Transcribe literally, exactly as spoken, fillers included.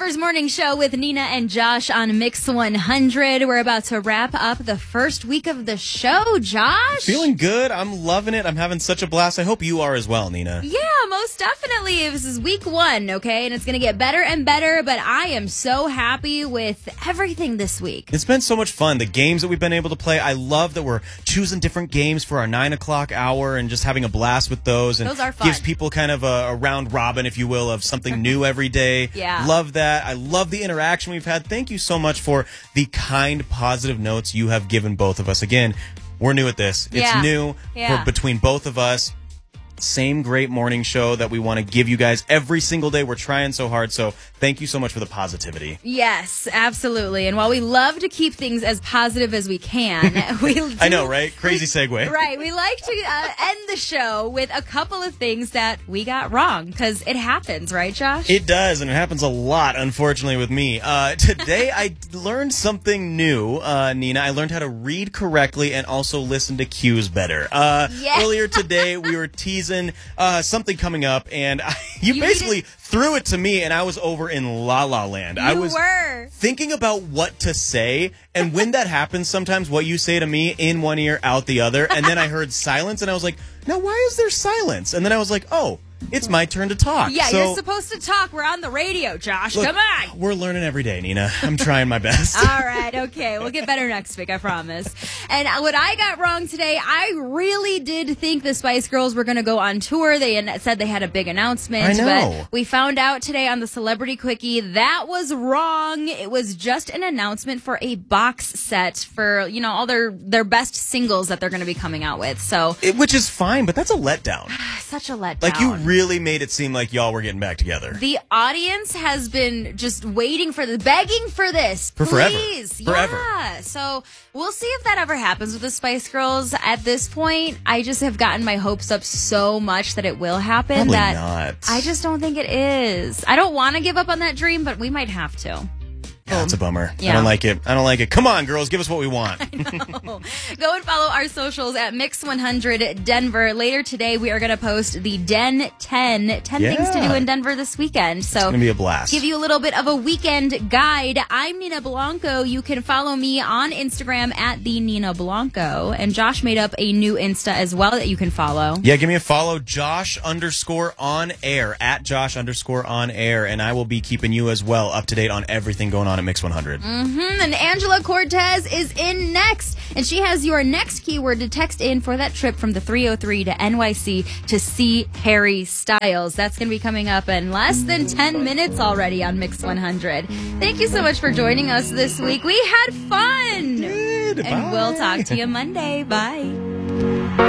Denver's Morning Show with Nina and Josh on Mix one hundred. We're about to wrap up the first week of the show, Josh. Feeling good. I'm loving it. I'm having such a blast. I hope you are as well, Nina. Yeah, most definitely. This is week one, okay? And it's going to get better and better, but I am so happy with everything this week. It's been so much fun. The games that we've been able to play, I love that we're choosing different games for our nine o'clock hour and just having a blast with those. And those are fun. Gives people kind of a, a round robin, if you will, of something new every day. Yeah. Love that. I love the interaction we've had. Thank you so much for the kind, positive notes you have given both of us. Again, we're new at this. It's yeah. new yeah. for, between both of us. Same great morning show that we want to give you guys every single day. We're trying so hard, so thank you so much for the positivity. Yes, absolutely. And while we love to keep things as positive as we can, we do, I know, right? Crazy segue. We, right. We like to uh, end the show with a couple of things that we got wrong, because it happens, right, Josh? It does, and it happens a lot, unfortunately, with me. Uh, today, I learned something new, uh, Nina. I learned how to read correctly and also listen to cues better. Uh, yeah. Earlier today, we were teasing Uh, something coming up, and I, you, you basically needed... threw it to me, and I was over in La La Land. You I was were. thinking about what to say, and when that happens, sometimes what you say to me, in one ear, out the other, and then I heard silence, and I was like, now why is there silence? And then I was like, oh, it's my turn to talk. Yeah, so, you're supposed to talk. We're on the radio, Josh. look, Come on. We're learning every day, Nina. I'm trying my best. All right, okay. We'll get better next week, I promise. And what I got wrong today, I really did think the Spice Girls were going to go on tour. They an- said they had a big announcement. I know. But we found out today on the Celebrity Quickie that was wrong. It was just an announcement for a box set for, you know, all their, their best singles that they're going to be coming out with. So, it, which is fine, but that's a letdown. Such a letdown. Like, you really made it seem like y'all were getting back together. The audience has been just waiting for this, begging for this. For forever. Please. Forever. Yeah. So we'll see if that ever happens with the Spice Girls. At this point, I just have gotten my hopes up so much that it will happen. Probably that not. I just don't think it is. I don't want to give up on that dream, but we might have to. Yeah, that's a bummer. Yeah. I don't like it. I don't like it. Come on, girls, give us what we want. Go and follow our socials at Mix one hundred Denver. Later today, we are going to post the Den ten, ten Yeah. things to do in Denver this weekend. So It's going to be a blast. Give you a little bit of a weekend guide. I'm Nina Blanco. You can follow me on Instagram at the Nina Blanco. And Josh made up a new Insta as well that you can follow. Yeah, give me a follow, Josh underscore on air, at Josh underscore on air, and I will be keeping you as well up to date on everything going on at Mix one hundred. Mm-hmm. And Angela Cortez is in next, and she has your next keyword to text in for that trip from the three oh three to N Y C to see Harry Styles. That's going to be coming up in less than ten minutes already on Mix one hundred. Thank you so much for joining us this week. We had fun. Good. And Bye. we'll talk to you Monday. Bye.